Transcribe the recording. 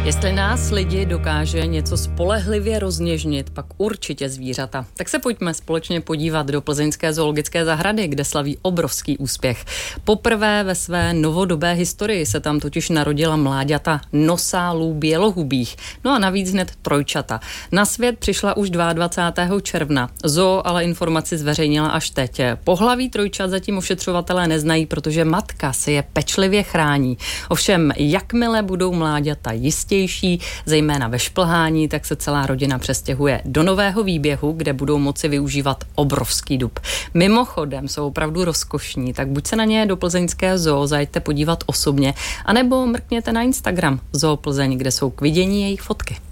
Jestli nás lidi dokáže něco spolehlivě rozněžnit, pak určitě zvířata. Tak se pojďme společně podívat do plzeňské zoologické zahrady, kde slaví obrovský úspěch. Poprvé ve své novodobé historii se tam totiž narodila mláďata nosálů bělohubých. No a navíc hned trojčata. Na svět přišla už 22. června. Zoo ale informaci zveřejnila až teď. Pohlaví trojčat zatím ošetřovatelé neznají, protože matka se je pečlivě chrání. Ovšem, jakmile budou mláďata jistější, zejména ve šplhání, tak se celá rodina přestěhuje do nového výběhu, kde budou moci využívat obrovský dub. Mimochodem jsou opravdu rozkošní, tak buď se na ně do plzeňské zoo zajďte podívat osobně, anebo mrkněte na Instagram Zoo Plzeň, kde jsou k vidění jejich fotky.